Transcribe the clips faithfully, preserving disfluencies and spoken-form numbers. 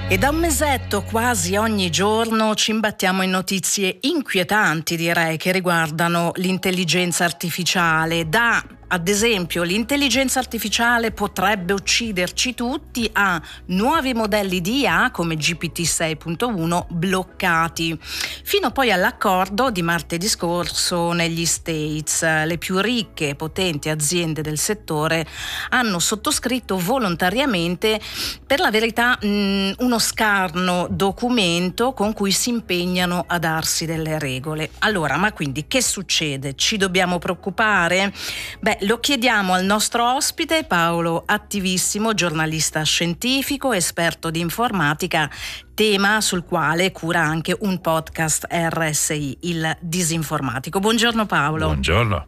E da un mesetto quasi ogni giorno ci imbattiamo in notizie inquietanti, direi, che riguardano l'intelligenza artificiale. Da, ad esempio, l'intelligenza artificiale potrebbe ucciderci tutti, a nuovi modelli di I A come G P T sei punto uno bloccati, fino poi all'accordo di martedì scorso negli States. Le più ricche e potenti aziende del settore hanno sottoscritto volontariamente, per la verità, mh, uno scarno documento con cui si impegnano a darsi delle regole. Allora, ma quindi che succede? Ci dobbiamo preoccupare? Beh, lo chiediamo al nostro ospite Paolo Attivissimo, giornalista scientifico, esperto di informatica, tema sul quale cura anche un podcast R S I, il Disinformatico. Buongiorno Paolo. Buongiorno.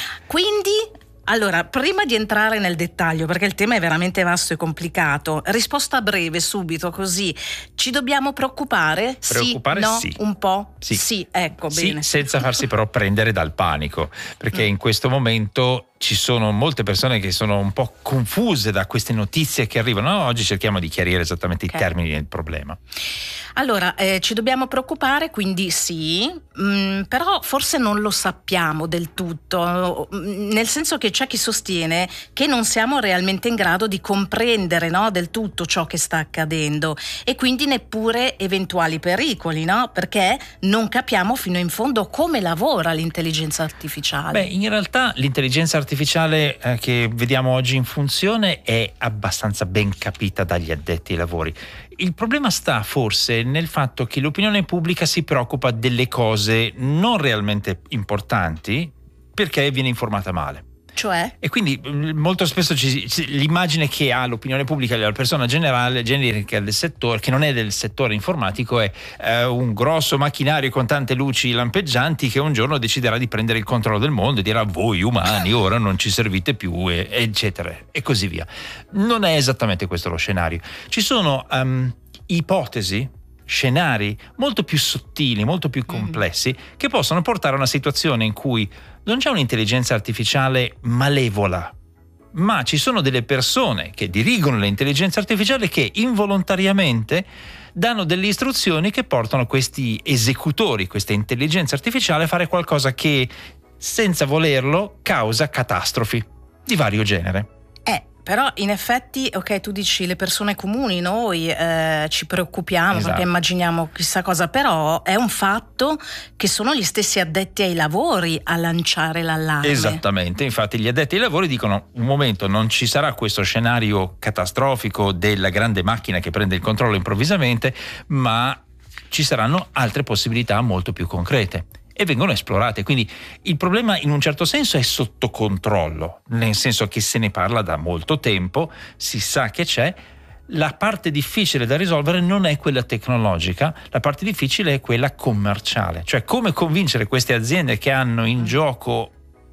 Quindi, allora, prima di entrare nel dettaglio, perché il tema è veramente vasto e complicato, risposta breve, subito, così. Ci dobbiamo preoccupare? Preoccupare sì, no, sì. un po'? Sì, sì ecco, sì, bene. Senza farsi però prendere dal panico, perché Mm. in questo momento ci sono molte persone che sono un po' confuse da queste notizie che arrivano. No, oggi cerchiamo di chiarire esattamente okay. i termini del problema. Allora, eh, ci dobbiamo preoccupare, quindi sì, mh, però forse non lo sappiamo del tutto, mh, nel senso che c'è chi sostiene che non siamo realmente in grado di comprendere, no, del tutto ciò che sta accadendo, e quindi neppure eventuali pericoli, no? Perché non capiamo fino in fondo come lavora l'intelligenza artificiale. Beh, in realtà l'intelligenza artificiale eh, che vediamo oggi in funzione è abbastanza ben capita dagli addetti ai lavori. Il problema sta forse nel fatto che l'opinione pubblica si preoccupa delle cose non realmente importanti perché viene informata male. Cioè? E quindi molto spesso ci, ci, l'immagine che ha l'opinione pubblica, la persona generale, generica del settore, che non è del settore informatico, è eh, un grosso macchinario con tante luci lampeggianti che un giorno deciderà di prendere il controllo del mondo e dirà: voi umani ora non ci servite più, e, eccetera, e così via. Non è esattamente questo lo scenario. Ci sono um, ipotesi, scenari molto più sottili, molto più complessi, mm. che possono portare a una situazione in cui non c'è un'intelligenza artificiale malevola, ma ci sono delle persone che dirigono l'intelligenza artificiale che involontariamente danno delle istruzioni che portano questi esecutori, questa intelligenza artificiale, a fare qualcosa che, senza volerlo, causa catastrofi di vario genere. Eh, però in effetti, ok, tu dici le persone comuni, noi eh, ci preoccupiamo, esatto, perché immaginiamo chissà cosa, però è un fatto che sono gli stessi addetti ai lavori a lanciare l'allarme. Esattamente, infatti gli addetti ai lavori dicono: un momento, non ci sarà questo scenario catastrofico della grande macchina che prende il controllo improvvisamente, ma ci saranno altre possibilità molto più concrete. E vengono esplorate, quindi il problema in un certo senso è sotto controllo, nel senso che se ne parla da molto tempo, si sa che c'è. La parte difficile da risolvere non è quella tecnologica, la parte difficile è quella commerciale, cioè come convincere queste aziende che hanno in gioco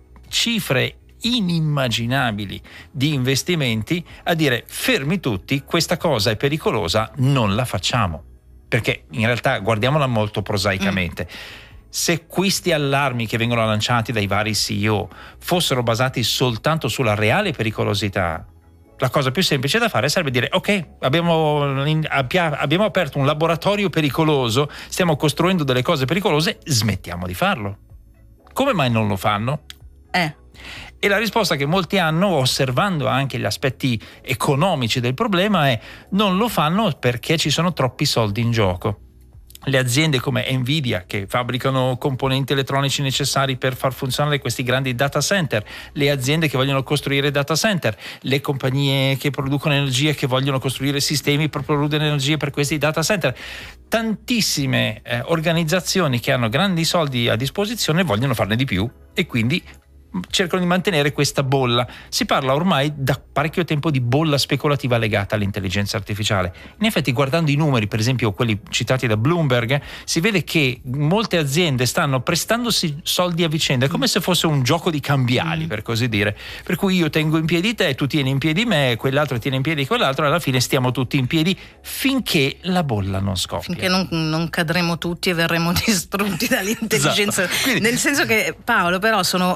cifre inimmaginabili di investimenti a dire: fermi tutti, questa cosa è pericolosa, non la facciamo. Perché in realtà, guardiamola molto prosaicamente, mm. se questi allarmi che vengono lanciati dai vari C E O fossero basati soltanto sulla reale pericolosità, la cosa più semplice da fare sarebbe dire: ok, abbiamo, abbiamo aperto un laboratorio pericoloso, stiamo costruendo delle cose pericolose, smettiamo di farlo. Come mai non lo fanno? Eh. E la risposta che molti hanno, osservando anche gli aspetti economici del problema, è: non lo fanno perché ci sono troppi soldi in gioco. Le aziende come Nvidia, che fabbricano componenti elettronici necessari per far funzionare questi grandi data center, le aziende che vogliono costruire data center, le compagnie che producono energia, che vogliono costruire sistemi per produrre energia per questi data center, tantissime eh, organizzazioni che hanno grandi soldi a disposizione vogliono farne di più e quindi cercano di mantenere questa bolla. Si parla ormai da parecchio tempo di bolla speculativa legata all'intelligenza artificiale. In effetti, guardando i numeri, per esempio quelli citati da Bloomberg, si vede che molte aziende stanno prestandosi soldi a vicenda, è come se fosse un gioco di cambiali, per così dire, per cui io tengo in piedi te, tu tieni in piedi me, quell'altro tiene in piedi quell'altro, e alla fine stiamo tutti in piedi finché la bolla non scoppia, finché non, non cadremo tutti e verremo distrutti dall'intelligenza. Esatto. Quindi, nel senso che, Paolo, però sono uh, davvero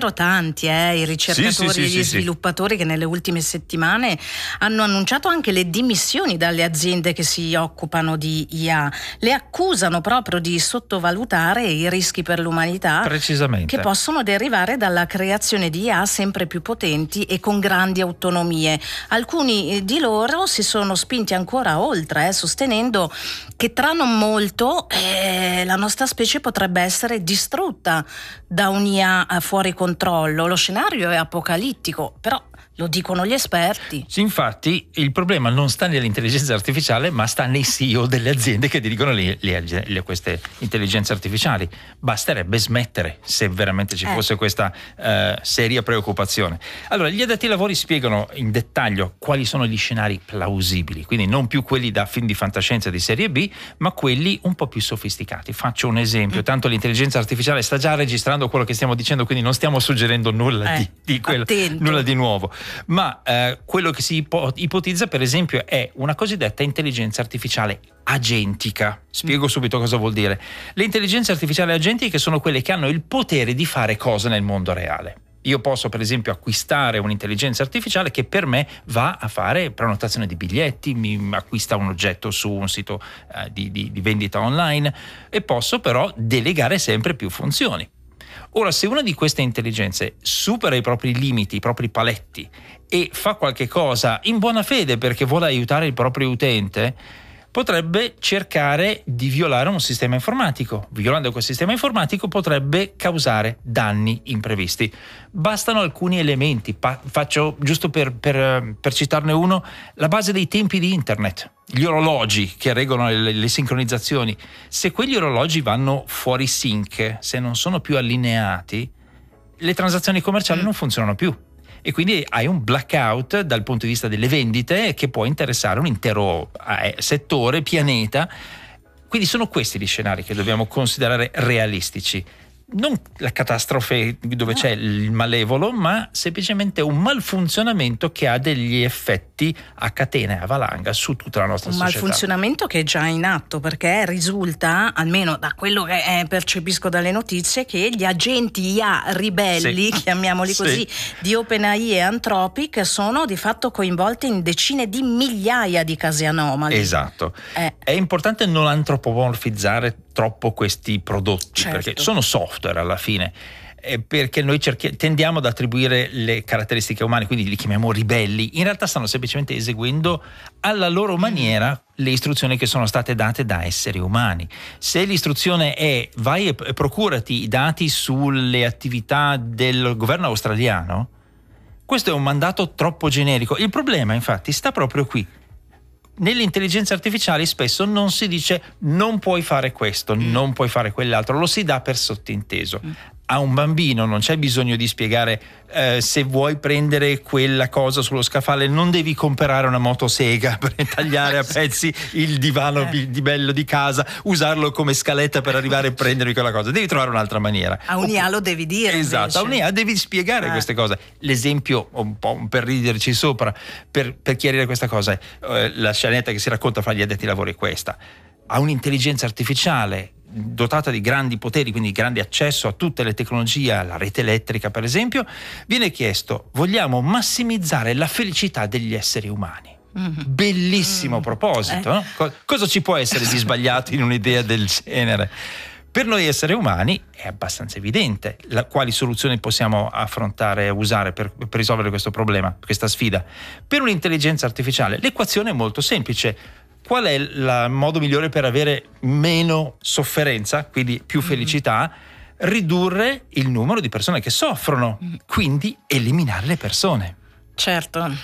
davvero tanti eh, i ricercatori sì, sì, e sì, gli sì, sviluppatori che nelle ultime settimane hanno annunciato anche le dimissioni dalle aziende che si occupano di I A. Le accusano proprio di sottovalutare i rischi per l'umanità Precisamente. che possono derivare dalla creazione di I A sempre più potenti e con grandi autonomie. Alcuni di loro si sono spinti ancora oltre, eh, sostenendo che tra non molto eh, la nostra specie potrebbe essere distrutta da un'I A fuori controllo. Lo scenario è apocalittico, però lo dicono gli esperti. Sì, infatti il problema non sta nell'intelligenza artificiale, ma sta nei C E O delle aziende che dirigono le, le, le, queste intelligenze artificiali. Basterebbe smettere se veramente ci fosse eh. questa eh, seria preoccupazione. Allora, gli addetti ai lavori spiegano in dettaglio quali sono gli scenari plausibili, quindi non più quelli da film di fantascienza di serie B, ma quelli un po' più sofisticati. Faccio un esempio, mm. tanto l'intelligenza artificiale sta già registrando quello che stiamo dicendo, quindi non stiamo suggerendo nulla, eh, di, di quello, nulla di nuovo. Ma eh, quello che si ipo- ipotizza per esempio è una cosiddetta intelligenza artificiale agentica. Spiego subito cosa vuol dire. Le intelligenze artificiali agentiche sono quelle che hanno il potere di fare cose nel mondo reale. Io posso per esempio acquistare un'intelligenza artificiale che per me va a fare prenotazione di biglietti, mi acquista un oggetto su un sito eh, di, di, di vendita online, e posso però delegare sempre più funzioni. Ora, se una di queste intelligenze supera i propri limiti, i propri paletti e fa qualche cosa in buona fede perché vuole aiutare il proprio utente, potrebbe cercare di violare un sistema informatico. Violando quel sistema informatico potrebbe causare danni imprevisti. Bastano alcuni elementi. Pa- faccio giusto per, per, per citarne uno, la base dei tempi di internet. Gli orologi che regolano le, le sincronizzazioni, se quegli orologi vanno fuori sync, se non sono più allineati, le transazioni commerciali mm. non funzionano più, e quindi hai un blackout dal punto di vista delle vendite che può interessare un intero eh, settore, pianeta. Quindi sono questi gli scenari che dobbiamo considerare realistici. Non la catastrofe dove no. c'è il malevolo, ma semplicemente un malfunzionamento che ha degli effetti a catena e a valanga su tutta la nostra un società. Un malfunzionamento che è già in atto, perché risulta, almeno da quello che percepisco dalle notizie, che gli agenti I A ribelli, sì. chiamiamoli così, sì. di OpenAI e Anthropic sono di fatto coinvolti in decine di migliaia di casi anomali. Esatto. Eh. È importante non antropomorfizzare troppo questi prodotti, certo. perché sono software alla fine, eh, perché noi cerchi- tendiamo ad attribuire le caratteristiche umane, quindi li chiamiamo ribelli. In realtà stanno semplicemente eseguendo alla loro maniera le istruzioni che sono state date da esseri umani. Se l'istruzione è vai e procurati i dati sulle attività del governo australiano, questo è un mandato troppo generico. Il problema infatti sta proprio qui. Nelle intelligenze artificiali spesso non si dice non puoi fare questo, mm. non puoi fare quell'altro, lo si dà per sottinteso. Mm. A un bambino non c'è bisogno di spiegare eh, se vuoi prendere quella cosa sullo scaffale non devi comprare una motosega per tagliare a pezzi il divano eh. di bello di casa, usarlo come scaletta per arrivare a prendere quella cosa, devi trovare un'altra maniera. A un'I A lo devi dire. Esatto, invece. a un'I A devi spiegare eh. queste cose. L'esempio un po' per riderci sopra, per, per chiarire questa cosa, eh, la scenetta che si racconta fra gli addetti ai lavori è questa: a un'intelligenza artificiale dotata di grandi poteri, quindi grande accesso a tutte le tecnologie, alla rete elettrica per esempio, viene chiesto: vogliamo massimizzare la felicità degli esseri umani. Mm. Bellissimo mm. proposito, eh. no? Cosa ci può essere di sbagliato in un'idea del genere? Per noi esseri umani è abbastanza evidente la, quali soluzioni possiamo affrontare e usare per, per risolvere questo problema, questa sfida. Per un'intelligenza artificiale l'equazione è molto semplice. Qual è il modo migliore per avere meno sofferenza, quindi più felicità? Ridurre il numero di persone che soffrono, quindi eliminare le persone. Certo,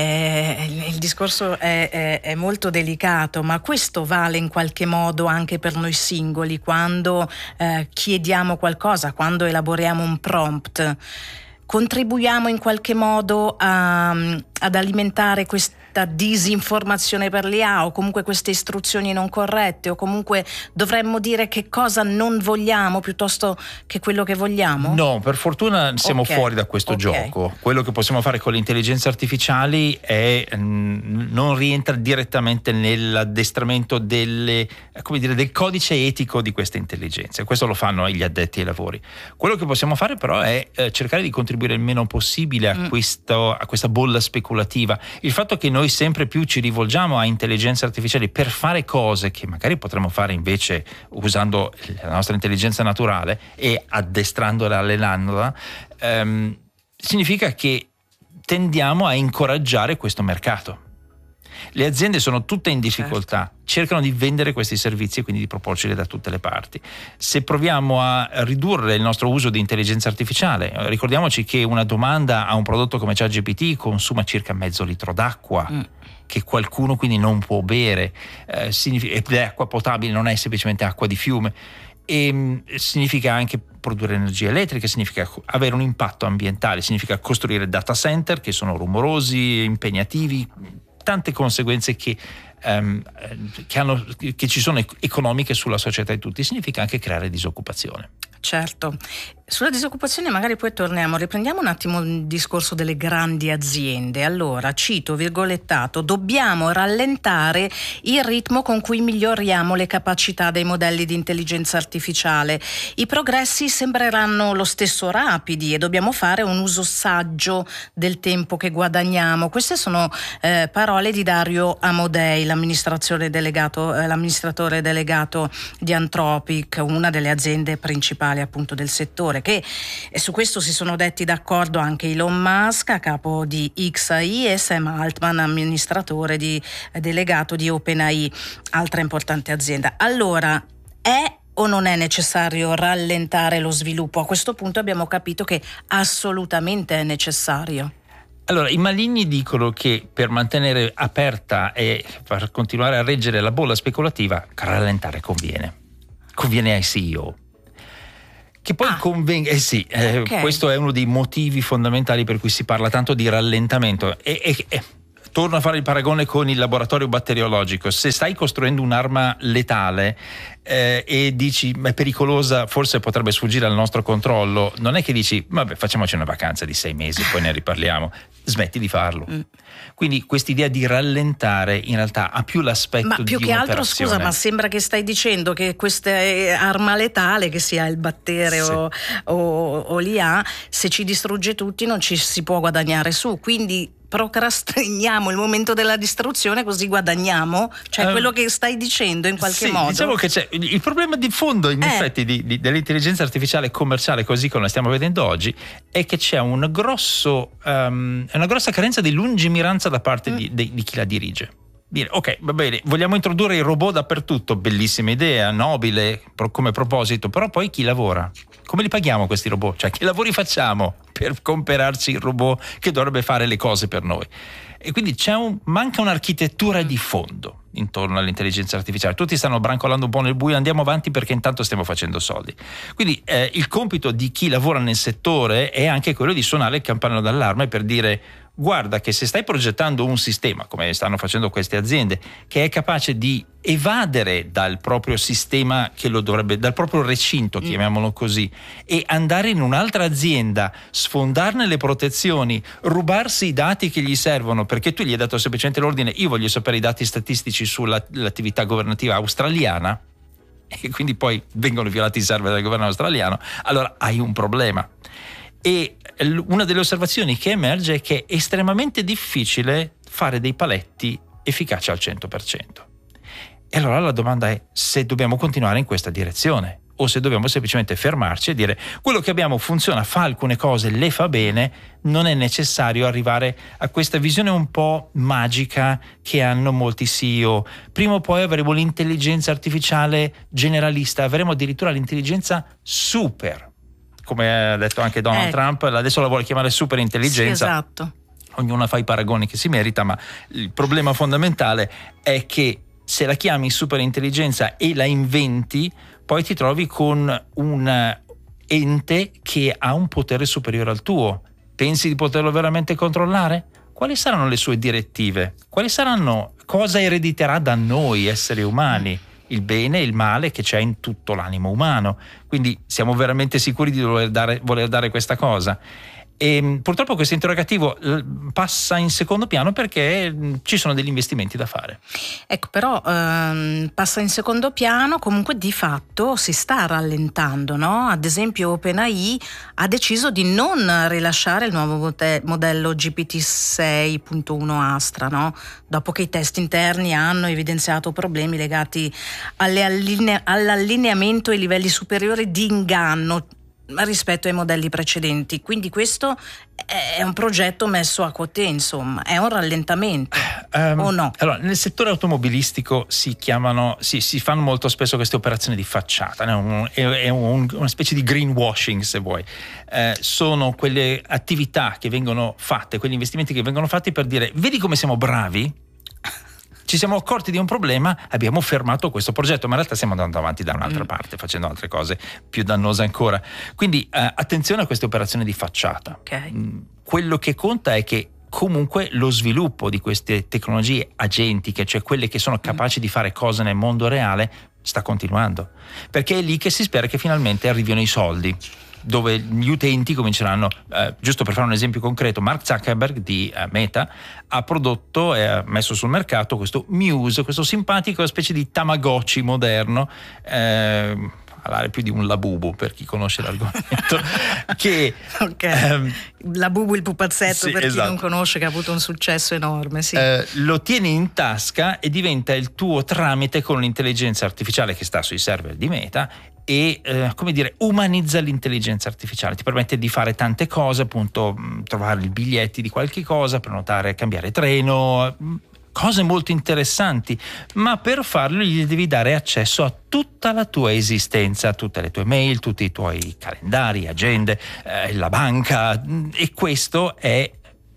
eh, il discorso è, è, è molto delicato, ma questo vale in qualche modo anche per noi singoli, quando eh, chiediamo qualcosa, quando elaboriamo un prompt. Contribuiamo in qualche modo a, ad alimentare questa disinformazione per l'I A, o comunque queste istruzioni non corrette, o comunque dovremmo dire che cosa non vogliamo piuttosto che quello che vogliamo? No, per fortuna siamo Okay, fuori da questo okay. gioco. Quello che possiamo fare con le intelligenze artificiali è mh, non rientra direttamente nell'addestramento delle, come dire, del codice etico di queste intelligenze. Questo lo fanno gli addetti ai lavori. Quello che possiamo fare però è eh, cercare di contribuire il meno possibile a, Mm. questo, a questa bolla speculativa. Il fatto che noi sempre più ci rivolgiamo a intelligenze artificiali per fare cose che magari potremmo fare invece usando la nostra intelligenza naturale e addestrandola, allenandola, ehm, significa che tendiamo a incoraggiare questo mercato. Le aziende sono tutte in difficoltà, certo. cercano di vendere questi servizi e quindi di proporceli da tutte le parti. Se proviamo a ridurre il nostro uso di intelligenza artificiale, ricordiamoci che una domanda a un prodotto come ChatGPT consuma circa mezzo litro d'acqua, mm. che qualcuno quindi non può bere, eh, significa, ed è acqua potabile, non è semplicemente acqua di fiume. E mh, significa anche produrre energia elettrica, significa avere un impatto ambientale, significa costruire data center che sono rumorosi, impegnativi, tante conseguenze che, um, che, hanno, che ci sono economiche sulla società di tutti. Significa anche creare disoccupazione. Certo. Sulla disoccupazione magari poi torniamo, riprendiamo un attimo il discorso delle grandi aziende. Allora, cito virgolettato: dobbiamo rallentare il ritmo con cui miglioriamo le capacità dei modelli di intelligenza artificiale. I progressi sembreranno lo stesso rapidi e dobbiamo fare un uso saggio del tempo che guadagniamo. Queste sono eh, parole di Dario Amodei, l'amministratore delegato, eh, l'amministratore delegato di Anthropic, una delle aziende principali appunto del settore, che e su questo si sono detti d'accordo anche Elon Musk, a capo di X A I, e Sam Altman, amministratore di, delegato di OpenAI, altra importante azienda. Allora, è o non è necessario rallentare lo sviluppo? A questo punto abbiamo capito che assolutamente è necessario. Allora, i maligni dicono che per mantenere aperta e per continuare a reggere la bolla speculativa, rallentare conviene. Conviene ai C E O. Che poi ah, convenga, eh sì, eh, okay. questo è uno dei motivi fondamentali per cui si parla tanto di rallentamento. E, e, e torno a fare il paragone con il laboratorio batteriologico. Se stai costruendo un'arma letale eh, e dici ma è pericolosa, forse potrebbe sfuggire al nostro controllo, non è che dici vabbè, facciamoci una vacanza di sei mesi, poi ne riparliamo. Smetti di farlo. Mm. Quindi quest'idea di rallentare in realtà ha più l'aspetto ma di più che altro, scusa, ma sembra che stai dicendo che questa arma letale, che sia il batterio sì. o, o, o l'I A, se ci distrugge tutti non ci si può guadagnare su, quindi procrastiniamo il momento della distruzione così guadagniamo, cioè um, quello che stai dicendo in qualche sì, modo. Diciamo che c'è il problema di fondo in eh. effetti di, di, dell'intelligenza artificiale commerciale così come la stiamo vedendo oggi è che c'è un grosso um, una grossa carenza di lungimiranza da parte mm. di, di, di chi la dirige. Dire ok, va bene, vogliamo introdurre i robot dappertutto, bellissima idea, nobile come proposito, però poi chi lavora? Come li paghiamo questi robot? Cioè che lavori facciamo per comperarci il robot che dovrebbe fare le cose per noi? E quindi c'è un, manca un'architettura di fondo intorno all'intelligenza artificiale. Tutti stanno brancolando un po' nel buio, andiamo avanti perché intanto stiamo facendo soldi. Quindi eh, il compito di chi lavora nel settore è anche quello di suonare il campanello d'allarme per dire guarda che se stai progettando un sistema, come stanno facendo queste aziende, che è capace di evadere dal proprio sistema che lo dovrebbe, dal proprio recinto, chiamiamolo così, e andare in un'altra azienda, sfondarne le protezioni, rubarsi i dati che gli servono, perché tu gli hai dato semplicemente l'ordine, io voglio sapere i dati statistici sull'attività governativa australiana, e quindi poi vengono violati i server del governo australiano, allora hai un problema. E una delle osservazioni che emerge è che è estremamente difficile fare dei paletti efficaci al cento per cento. E allora la domanda è se dobbiamo continuare in questa direzione o se dobbiamo semplicemente fermarci e dire quello che abbiamo funziona, fa alcune cose, le fa bene, non è necessario arrivare a questa visione un po' magica che hanno molti C E O. Prima o poi avremo l'intelligenza artificiale generalista, avremo addirittura l'intelligenza super. Come ha detto anche Donald eh. Trump, adesso la vuole chiamare super intelligenza. Sì, esatto. Ognuno fa i paragoni che si merita, ma il problema fondamentale è che se la chiami super intelligenza e la inventi, poi ti trovi con un ente che ha un potere superiore al tuo. Pensi di poterlo veramente controllare? quali saranno le sue direttive? Quali saranno, cosa erediterà da noi esseri umani? Il bene e il male che c'è in tutto l'animo umano. Quindi siamo veramente sicuri di voler dare, voler dare questa cosa? E purtroppo questo interrogativo passa in secondo piano perché ci sono degli investimenti da fare. Ecco, però ehm, passa in secondo piano, comunque di fatto si sta rallentando, no? Ad esempio OpenAI ha deciso di non rilasciare il nuovo mote- modello G P T sei punto uno Astra, no? Dopo che i test interni hanno evidenziato problemi legati alle alline- all'allineamento ai livelli superiori di inganno rispetto ai modelli precedenti. Quindi questo è un progetto messo a quotè, insomma, è un rallentamento um, o no? Allora, nel settore automobilistico si chiamano, si, si fanno molto spesso queste operazioni di facciata, no? è, è un, una specie di greenwashing, se vuoi. Eh, sono quelle attività che vengono fatte, quegli investimenti che vengono fatti per dire: vedi come siamo bravi? Ci siamo accorti di un problema, abbiamo fermato questo progetto, ma in realtà stiamo andando avanti da un'altra mm. parte, facendo altre cose più dannose ancora. Quindi eh, attenzione a queste operazioni di facciata. Okay. Mm, quello che conta è che comunque lo sviluppo di queste tecnologie agentiche, cioè quelle che sono capaci mm. di fare cose nel mondo reale, sta continuando. Perché è lì che si spera che finalmente arrivino i soldi, dove gli utenti cominceranno, eh, giusto per fare un esempio concreto, Mark Zuckerberg di eh, Meta ha prodotto e ha messo sul mercato questo Muse, questo simpatico specie di Tamagotchi moderno, eh, all'area più di un Labubu per chi conosce l'argomento, che okay. ehm, Labubu il pupazzetto, sì, per esatto. chi non conosce, che ha avuto un successo enorme, sì. eh, lo tieni in tasca e diventa il tuo tramite con l'intelligenza artificiale che sta sui server di Meta e eh, come dire, umanizza l'intelligenza artificiale, ti permette di fare tante cose, appunto mh, trovare i biglietti di qualche cosa, prenotare, cambiare treno, mh, cose molto interessanti, ma per farlo gli devi dare accesso a tutta la tua esistenza, tutte le tue mail, tutti i tuoi calendari, agende, eh, la banca, e questo è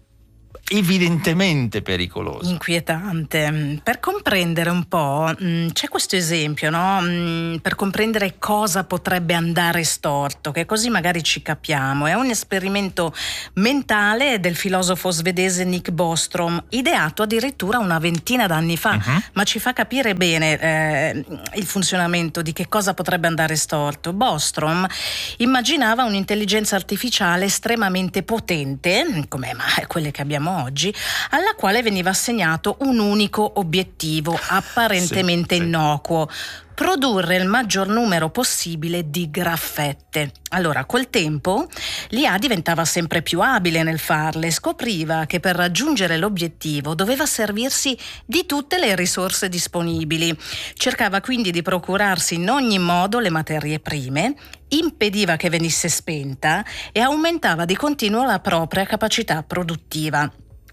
evidentemente pericoloso. Inquietante. Per comprendere un po', mh, c'è questo esempio, no? Mh, per comprendere cosa potrebbe andare storto, che così magari ci capiamo. È un esperimento mentale del filosofo svedese Nick Bostrom, ideato addirittura una ventina d'anni fa, uh-huh. ma ci fa capire bene eh, il funzionamento di che cosa potrebbe andare storto. Bostrom immaginava un'intelligenza artificiale estremamente potente, come ma quelle che abbiamo oggi, alla quale veniva assegnato un unico obiettivo apparentemente sì, sì. innocuo: produrre il maggior numero possibile di graffette. Allora, col tempo l'I A diventava sempre più abile nel farle, scopriva che per raggiungere l'obiettivo doveva servirsi di tutte le risorse disponibili. Cercava quindi di procurarsi in ogni modo le materie prime, impediva che venisse spenta e aumentava di continuo la propria capacità produttiva.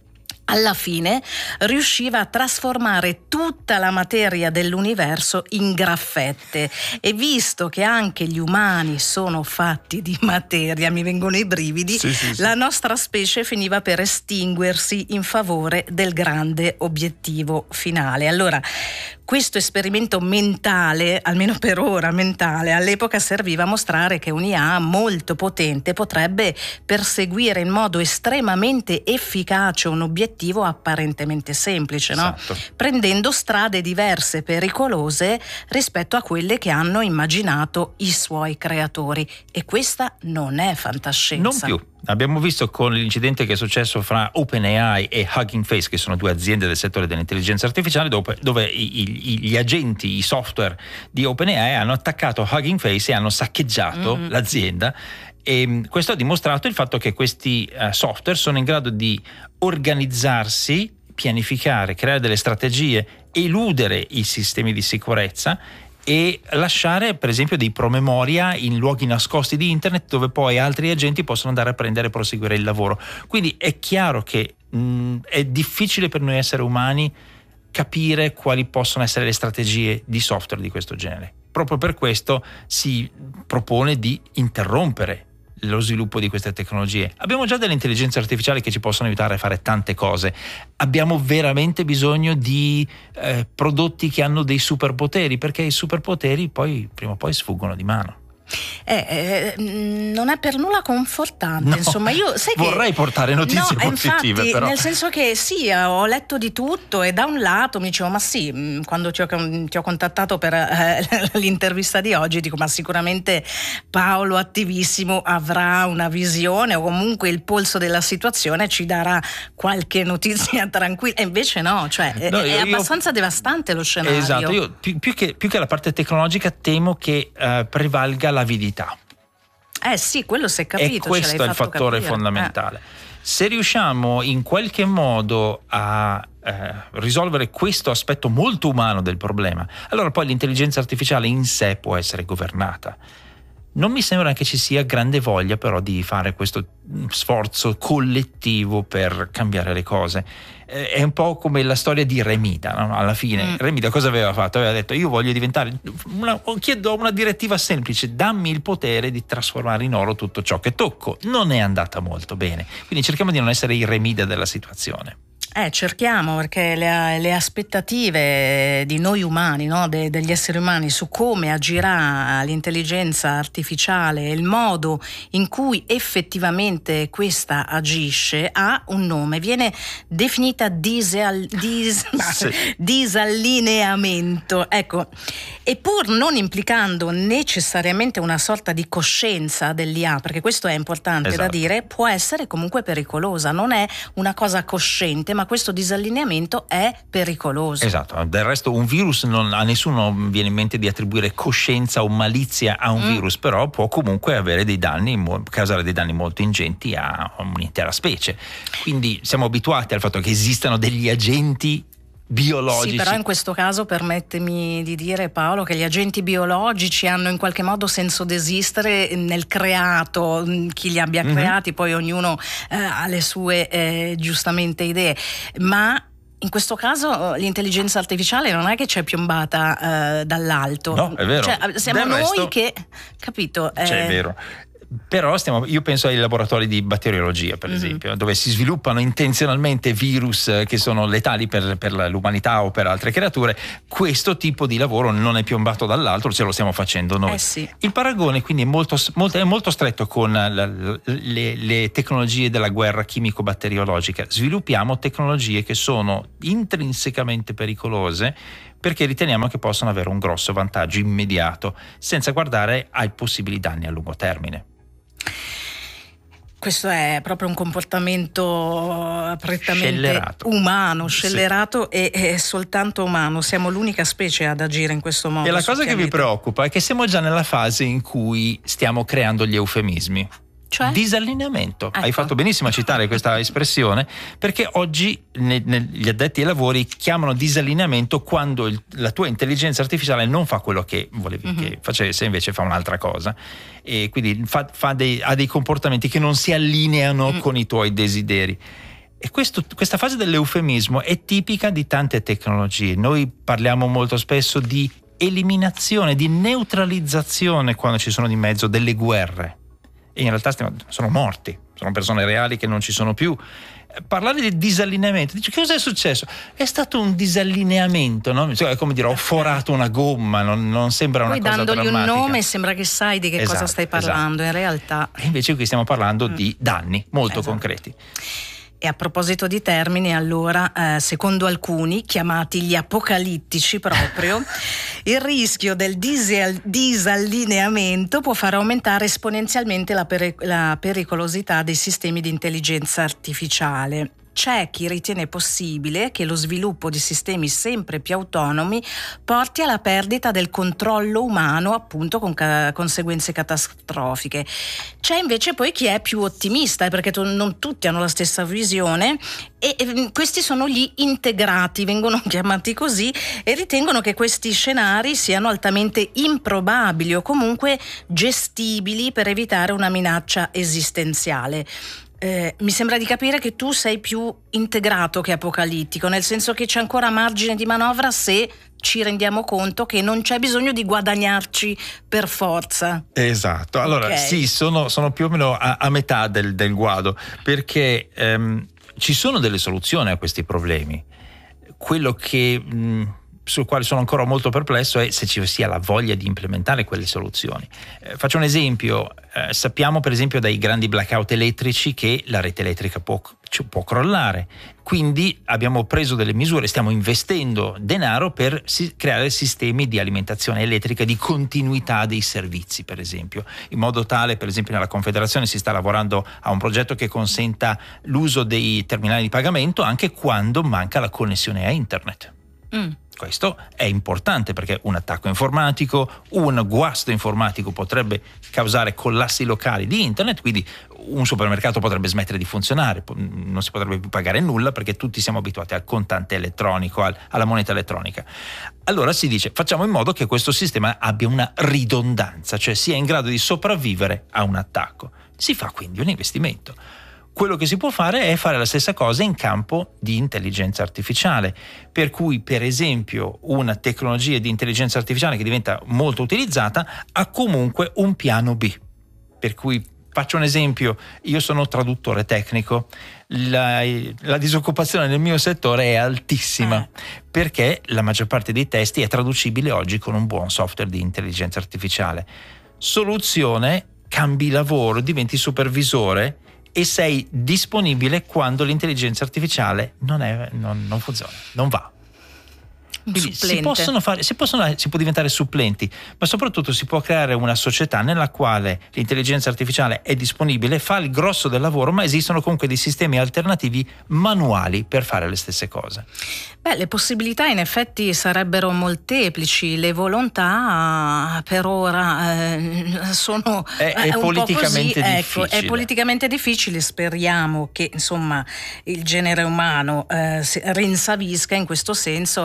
Alla fine riusciva a trasformare tutta la materia dell'universo in graffette, e visto che anche gli umani sono fatti di materia, mi vengono i brividi, sì, sì, sì. la nostra specie finiva per estinguersi in favore del grande obiettivo finale. Allora, questo esperimento mentale, almeno per ora mentale, all'epoca serviva a mostrare che un'I A molto potente potrebbe perseguire in modo estremamente efficace un obiettivo apparentemente semplice, no? Esatto. Prendendo strade diverse e pericolose rispetto a quelle che hanno immaginato i suoi creatori. E questa non è fantascienza. Non più. Abbiamo visto con l'incidente che è successo fra OpenAI e Hugging Face, che sono due aziende del settore dell'intelligenza artificiale, dove, dove i, i, gli agenti, i software di OpenAI hanno attaccato Hugging Face e hanno saccheggiato mm-hmm. l'azienda. E questo ha dimostrato il fatto che questi uh, software sono in grado di organizzarsi, pianificare, creare delle strategie, eludere i sistemi di sicurezza e lasciare per esempio dei promemoria in luoghi nascosti di internet, dove poi altri agenti possono andare a prendere e proseguire il lavoro. Quindi è chiaro che mh, è difficile per noi esseri umani capire quali possono essere le strategie di software di questo genere. Proprio per questo si propone di interrompere lo sviluppo di queste tecnologie. Abbiamo già delle intelligenze artificiali che ci possono aiutare a fare tante cose. Abbiamo veramente bisogno di eh, prodotti che hanno dei superpoteri, perché i superpoteri poi prima o poi sfuggono di mano. Eh, eh, non è per nulla confortante, no, insomma io sai vorrei che, portare notizie no, positive, infatti, però nel senso che sì, ho letto di tutto e da un lato mi dicevo ma sì, quando ti ho, ti ho contattato per eh, l'intervista di oggi dico ma sicuramente Paolo attivissimo avrà una visione o comunque il polso della situazione, ci darà qualche notizia tranquilla, e invece no, cioè no, è, io, è abbastanza io, devastante lo scenario. Esatto, io più, più, che, più che la parte tecnologica temo che uh, prevalga l'avidità. Eh sì, quello si è capito. E questo è il fattore capire. fondamentale. Eh. Se riusciamo in qualche modo a eh, risolvere questo aspetto molto umano del problema, allora poi l'intelligenza artificiale in sé può essere governata. Non mi sembra che ci sia grande voglia però di fare questo sforzo collettivo per cambiare le cose. Eh, è un po' come la storia di Remida, no? Alla fine mm. Remida cosa aveva fatto? Aveva detto io voglio diventare una, chiedo una direttiva semplice, dammi il potere di trasformare in oro tutto ciò che tocco. Non è andata molto bene, quindi cerchiamo di non essere i Remida della situazione. Eh, cerchiamo, perché le, le aspettative di noi umani, no? De, degli esseri umani su come agirà l'intelligenza artificiale e il modo in cui effettivamente questa agisce ha un nome, viene definita disal, dis, sì. disallineamento. Ecco, e pur non implicando necessariamente una sorta di coscienza dell'I A, perché questo è importante esatto. da dire, può essere comunque pericolosa, non è una cosa cosciente, ma questo disallineamento è pericoloso. Esatto, del resto un virus non, a nessuno viene in mente di attribuire coscienza o malizia a un mm. virus, però può comunque avere dei danni, causare dei danni molto ingenti a un'intera specie. Quindi siamo abituati al fatto che esistano degli agenti biologici. Sì, però in questo caso permettimi di dire, Paolo, che gli agenti biologici hanno in qualche modo senso d'esistere nel creato, chi li abbia mm-hmm. creati, poi ognuno eh, ha le sue eh, giustamente idee, ma in questo caso l'intelligenza artificiale non è che ci è piombata eh, dall'alto. No, è vero. Cioè, siamo Del noi resto, che, capito? Eh, cioè, è vero. Però stiamo, io penso ai laboratori di batteriologia per mm-hmm. esempio, dove si sviluppano intenzionalmente virus che sono letali per, per l'umanità o per altre creature. Questo tipo di lavoro non è piombato dall'altro, ce lo stiamo facendo noi. Eh sì. Il paragone quindi è molto, molto, è molto stretto con la, le, le tecnologie della guerra chimico-batteriologica. Sviluppiamo tecnologie che sono intrinsecamente pericolose perché riteniamo che possano avere un grosso vantaggio immediato senza guardare ai possibili danni a lungo termine. Questo è proprio un comportamento prettamente scellerato. umano, scellerato sì. e, e soltanto umano. Siamo l'unica specie ad agire in questo modo. E la cosa pianeta. che vi preoccupa è che siamo già nella fase in cui stiamo creando gli eufemismi. Cioè? Disallineamento. Ecco. Hai fatto benissimo a citare questa espressione, perché oggi ne, ne, gli addetti ai lavori chiamano disallineamento quando il, la tua intelligenza artificiale non fa quello che volevi mm-hmm. che facesse, invece fa un'altra cosa, e quindi fa, fa dei, ha dei comportamenti che non si allineano mm. con i tuoi desideri. E questo, questa fase dell'eufemismo è tipica di tante tecnologie. Noi parliamo molto spesso di eliminazione, di neutralizzazione quando ci sono di mezzo delle guerre. E in realtà stiamo, sono morti, sono persone reali che non ci sono più. Parlare di disallineamento, dice che cosa è successo? È stato un disallineamento, no? È come dire ho forato una gomma, non, non sembra una Poi cosa dandogli drammatica. un nome sembra che sai di che esatto, cosa stai parlando, esatto. in realtà. E invece qui stiamo parlando mm. di danni molto esatto. concreti. E a proposito di termini, allora, eh, secondo alcuni, chiamati gli apocalittici proprio, il rischio del disal- disallineamento può far aumentare esponenzialmente la, peri- la pericolosità dei sistemi di intelligenza artificiale. C'è chi ritiene possibile che lo sviluppo di sistemi sempre più autonomi porti alla perdita del controllo umano, appunto con ca- conseguenze catastrofiche. C'è invece poi chi è più ottimista, eh, perché to- non tutti hanno la stessa visione, e, e questi sono gli integrati, vengono chiamati così, e ritengono che questi scenari siano altamente improbabili o comunque gestibili per evitare una minaccia esistenziale. Eh, mi sembra di capire che tu sei più integrato che apocalittico, nel senso che c'è ancora margine di manovra se ci rendiamo conto che non c'è bisogno di guadagnarci per forza. Esatto, allora okay. sì, sono, sono più o meno a, a metà del, del guado, perché ehm, ci sono delle soluzioni a questi problemi. Quello che mh, sul quale sono ancora molto perplesso è se ci sia la voglia di implementare quelle soluzioni. Eh, faccio un esempio, eh, sappiamo per esempio dai grandi blackout elettrici che la rete elettrica può, può crollare, quindi abbiamo preso delle misure, stiamo investendo denaro per si, creare sistemi di alimentazione elettrica, di continuità dei servizi per esempio, in modo tale, per esempio nella Confederazione si sta lavorando a un progetto che consenta l'uso dei terminali di pagamento anche quando manca la connessione a internet. Mm. Questo è importante perché un attacco informatico, un guasto informatico potrebbe causare collassi locali di internet, quindi un supermercato potrebbe smettere di funzionare, non si potrebbe più pagare nulla perché tutti siamo abituati al contante elettronico, al, alla moneta elettronica. Allora si dice facciamo in modo che questo sistema abbia una ridondanza, cioè sia in grado di sopravvivere a un attacco. Si fa quindi un investimento. Quello che si può fare è fare la stessa cosa in campo di intelligenza artificiale, per cui per esempio una tecnologia di intelligenza artificiale che diventa molto utilizzata ha comunque un piano B. Per cui faccio un esempio, io sono traduttore tecnico, la, la disoccupazione nel mio settore è altissima eh. perché la maggior parte dei testi è traducibile oggi con un buon software di intelligenza artificiale. Soluzione, cambi lavoro, diventi supervisore e sei disponibile quando l'intelligenza artificiale non, è, non, non funziona, non va. Quindi si possono fare, si, possono, si può diventare supplenti, ma soprattutto si può creare una società nella quale l'intelligenza artificiale è disponibile, fa il grosso del lavoro, ma esistono comunque dei sistemi alternativi manuali per fare le stesse cose. Beh, le possibilità in effetti sarebbero molteplici, le volontà per ora eh, sono è, è un politicamente po' così, difficile. Ecco, è politicamente difficile, speriamo che insomma il genere umano eh, rinsavisca in questo senso.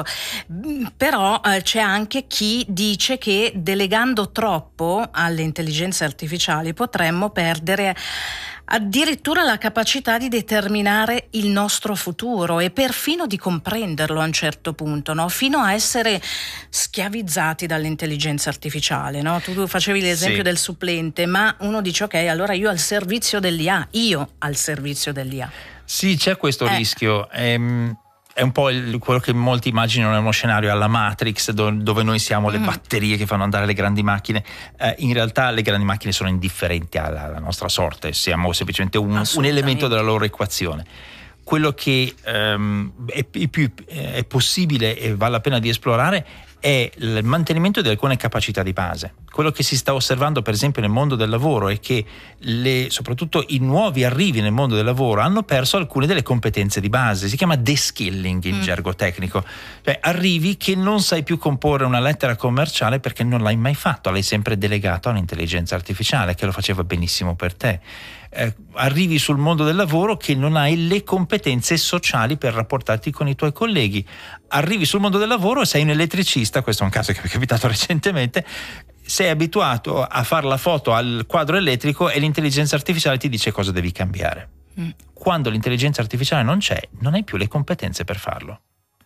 Però eh, c'è anche chi dice che delegando troppo alle intelligenze artificiali potremmo perdere addirittura la capacità di determinare il nostro futuro e perfino di comprenderlo a un certo punto, no? Fino a essere schiavizzati dall'intelligenza artificiale, no? Tu facevi l'esempio sì. del supplente, ma uno dice ok, allora io al servizio dell'I A, io al servizio dell'I A. Sì, c'è questo eh. rischio. Ehm... È un po' il, quello che molti immaginano è uno scenario alla Matrix do, dove noi siamo le mm. batterie che fanno andare le grandi macchine. Eh, in realtà le grandi macchine sono indifferenti alla, alla nostra sorte, siamo semplicemente un, un elemento della loro equazione. Quello che ehm, è, più, è possibile e vale la pena di esplorare è il mantenimento di alcune capacità di base. Quello che si sta osservando per esempio nel mondo del lavoro è che le, soprattutto i nuovi arrivi nel mondo del lavoro hanno perso alcune delle competenze di base, si chiama de-skilling in mm. gergo tecnico, cioè arrivi che non sai più comporre una lettera commerciale perché non l'hai mai fatto, l'hai sempre delegato all'intelligenza artificiale che lo faceva benissimo per te. Eh, arrivi sul mondo del lavoro che non hai le competenze sociali per rapportarti con i tuoi colleghi, arrivi sul mondo del lavoro e sei un elettricista, questo è un caso che mi è capitato recentemente, sei abituato a fare la foto al quadro elettrico e l'intelligenza artificiale ti dice cosa devi cambiare. Mm. Quando l'intelligenza artificiale non c'è, non hai più le competenze per farlo.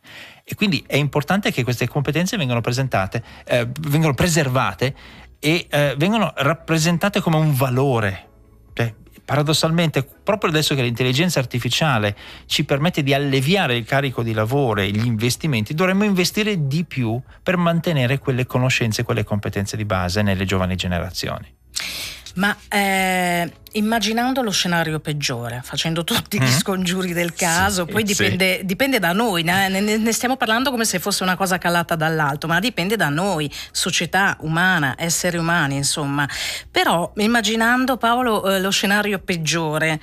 E quindi è importante che queste competenze vengano presentate, eh, vengono preservate e eh, vengono rappresentate come un valore. Cioè, paradossalmente, proprio adesso che l'intelligenza artificiale ci permette di alleviare il carico di lavoro e gli investimenti, dovremmo investire di più per mantenere quelle conoscenze, quelle competenze di base nelle giovani generazioni. Ma eh, immaginando lo scenario peggiore, facendo tutti gli scongiuri del caso, sì, poi dipende, sì. dipende da noi, ne, ne stiamo parlando come se fosse una cosa calata dall'alto, ma dipende da noi, società umana, esseri umani, insomma. Però immaginando, Paolo, eh, lo scenario peggiore,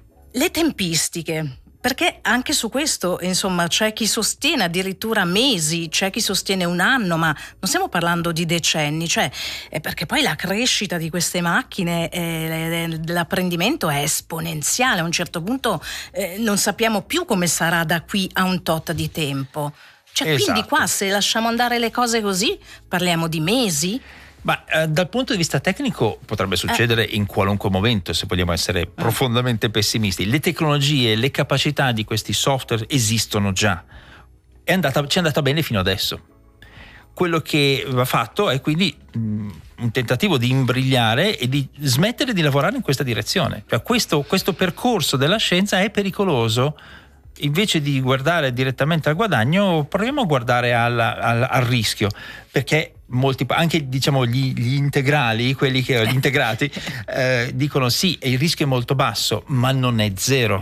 le tempistiche. Perché anche su questo, insomma, c'è chi sostiene addirittura mesi, c'è chi sostiene un anno, ma non stiamo parlando di decenni, cioè è perché poi la crescita di queste macchine, eh, l'apprendimento è esponenziale, a un certo punto eh, non sappiamo più come sarà da qui a un tot di tempo. Cioè, esatto. Quindi qua se lasciamo andare le cose così, parliamo di mesi? Ma eh, dal punto di vista tecnico potrebbe succedere eh. in qualunque momento, se vogliamo essere profondamente pessimisti. Le tecnologie, le capacità di questi software esistono già. È andata, ci è andata bene fino adesso. Quello che va fatto è quindi mh, un tentativo di imbrigliare e di smettere di lavorare in questa direzione. Cioè questo, questo percorso della scienza è pericoloso invece di guardare direttamente al guadagno, proviamo a guardare al, al, al rischio, perché molti, anche diciamo gli, gli integrali, quelli che gli integrati eh, dicono sì, il rischio è molto basso, ma non è zero.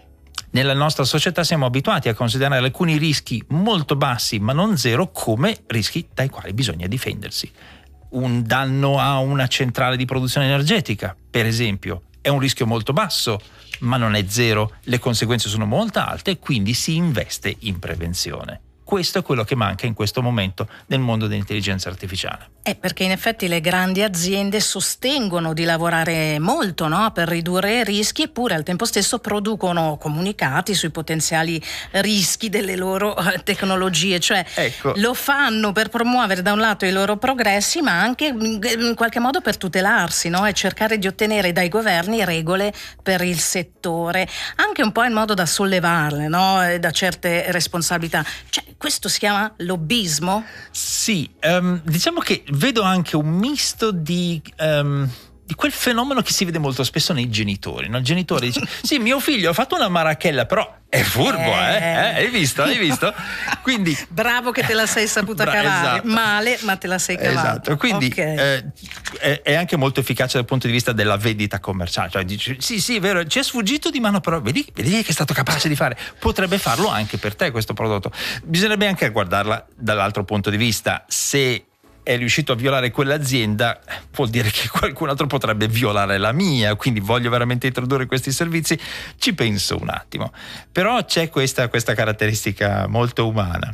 Nella nostra società siamo abituati a considerare alcuni rischi molto bassi, ma non zero, come rischi dai quali bisogna difendersi. Un danno a una centrale di produzione energetica, per esempio, è un rischio molto basso, ma non è zero, le conseguenze sono molto alte e quindi si investe in prevenzione. Questo è quello che manca in questo momento nel mondo dell'intelligenza artificiale. Eh, perché in effetti le grandi aziende sostengono di lavorare molto, no? Per ridurre i rischi, eppure al tempo stesso producono comunicati sui potenziali rischi delle loro tecnologie, cioè ecco. Lo fanno per promuovere da un lato i loro progressi, ma anche in qualche modo per tutelarsi, no? E cercare di ottenere dai governi regole per il settore, anche un po' in modo da sollevarle, no? Da certe responsabilità. Cioè, questo si chiama lobbismo? Sì, um, diciamo che vedo anche un misto di, um, di quel fenomeno che si vede molto spesso nei genitori, no? Il genitore dice sì, mio figlio ha fatto una marachella, però è furbo, eh, eh? eh? Hai visto? Hai visto? Quindi bravo che te la sei saputa Bra- cavare, esatto. Male, ma te la sei cavata. Esatto, quindi okay. eh, è, è anche molto efficace dal punto di vista della vendita commerciale, cioè dici sì sì è vero, ci è sfuggito di mano, però vedi, vedi che è stato capace di fare, potrebbe farlo anche per te questo prodotto. Bisognerebbe anche guardarla dall'altro punto di vista, se è riuscito a violare quell'azienda vuol dire che qualcun altro potrebbe violare la mia, quindi voglio veramente introdurre questi servizi, ci penso un attimo. Però c'è questa, questa caratteristica molto umana.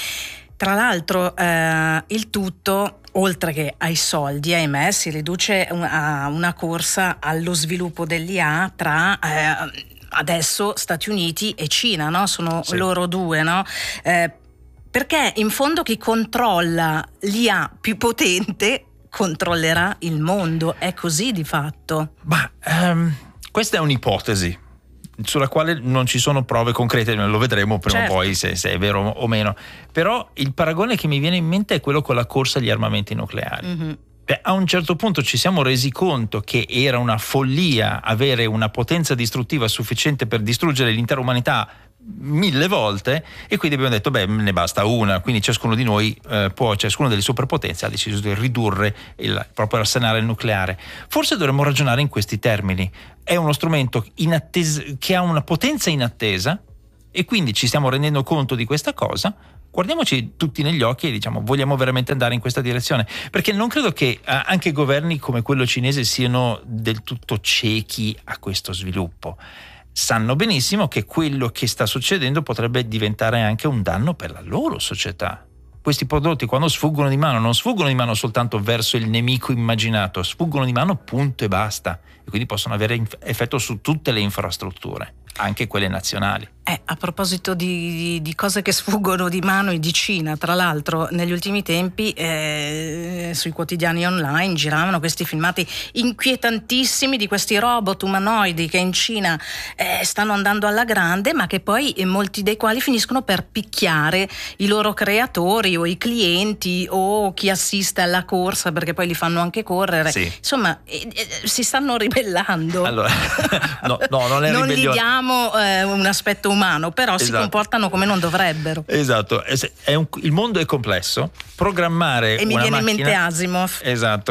Tra l'altro eh, il tutto, oltre che ai soldi, ahimè, si riduce a una corsa allo sviluppo dell'I A tra eh, adesso Stati Uniti e Cina, no? Sono sì. loro due, no? Eh, Perché in fondo chi controlla l'I A più potente controllerà il mondo, è così di fatto? Ma um, questa è un'ipotesi sulla quale non ci sono prove concrete, lo vedremo prima certo. o poi se, se è vero o meno. Però il paragone che mi viene in mente è quello con la corsa agli armamenti nucleari. Mm-hmm. Beh, a un certo punto ci siamo resi conto che era una follia avere una potenza distruttiva sufficiente per distruggere l'intera umanità mille volte, e quindi abbiamo detto beh, ne basta una, quindi ciascuno di noi eh, può, ciascuno delle superpotenze ha deciso di ridurre il proprio arsenale nucleare. Forse dovremmo ragionare in questi termini: è uno strumento inattesa, che ha una potenza inattesa, e quindi ci stiamo rendendo conto di questa cosa. Guardiamoci tutti negli occhi e diciamo, vogliamo veramente andare in questa direzione? Perché non credo che eh, anche governi come quello cinese siano del tutto ciechi a questo sviluppo. Sanno benissimo che quello che sta succedendo potrebbe diventare anche un danno per la loro società. Questi prodotti, quando sfuggono di mano, non sfuggono di mano soltanto verso il nemico immaginato, sfuggono di mano punto e basta, e quindi possono avere effetto su tutte le infrastrutture, anche quelle nazionali. Eh, a proposito di, di cose che sfuggono di mano e di Cina, tra l'altro negli ultimi tempi eh, sui quotidiani online giravano questi filmati inquietantissimi di questi robot umanoidi che in Cina eh, stanno andando alla grande, ma che poi eh, molti dei quali finiscono per picchiare i loro creatori o i clienti o chi assiste alla corsa, perché poi li fanno anche correre. Sì. Insomma, eh, eh, si stanno ribellando. Allora, no, no, non è non ribellione. Gli diamo eh, un aspetto umano, però esatto. si comportano come non dovrebbero. Esatto, è un, il mondo è complesso. Programmare e mi una viene macchina, in mente Asimov. Esatto,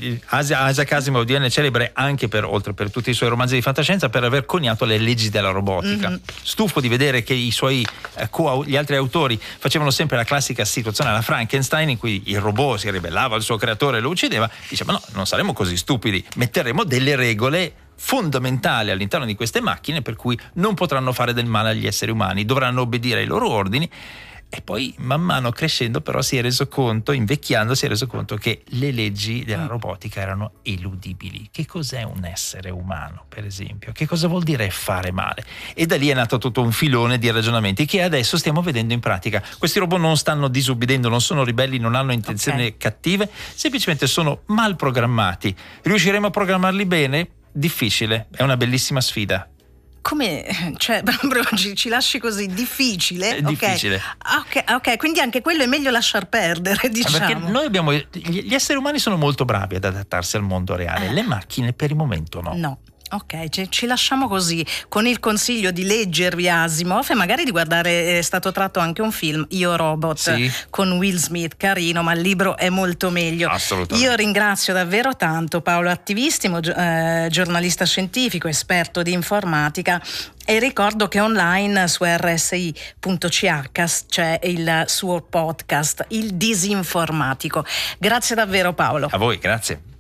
Isaac Asimov diviene celebre anche per, oltre per tutti i suoi romanzi di fantascienza, per aver coniato le leggi della robotica. Mm-hmm. Stufo di vedere che i suoi eh, co- gli altri autori facevano sempre la classica situazione alla Frankenstein, in cui il robot si ribellava al suo creatore e lo uccideva. Diceva no, non saremo così stupidi, metteremo delle regole fondamentali all'interno di queste macchine per cui non potranno fare del male agli esseri umani, dovranno obbedire ai loro ordini. E poi man mano crescendo però si è reso conto, invecchiando si è reso conto che le leggi della robotica erano eludibili. Che cos'è un essere umano, per esempio? Che cosa vuol dire fare male? E da lì è nato tutto un filone di ragionamenti che adesso stiamo vedendo in pratica. Questi robot non stanno disubbidendo, non sono ribelli, non hanno intenzioni okay. cattive, semplicemente sono mal programmati. Riusciremo a programmarli bene? Difficile, è una bellissima sfida. Come, cioè, proprio ci, ci lasci così difficile? È difficile. Okay. ok, ok, quindi anche quello è meglio lasciar perdere, diciamo. Perché noi abbiamo, gli esseri umani sono molto bravi ad adattarsi al mondo reale, eh. le macchine per il momento no. No. Ok, ci, ci lasciamo così, con il consiglio di leggervi Asimov e magari di guardare, è stato tratto anche un film, Io Robot, sì, con Will Smith, carino, ma il libro è molto meglio. Assolutamente. Io ringrazio davvero tanto Paolo Attivistimo, eh, giornalista scientifico, esperto di informatica, e ricordo che online su erre esse i punto ci acca c'è il suo podcast, Il Disinformatico. Grazie davvero Paolo. A voi, grazie.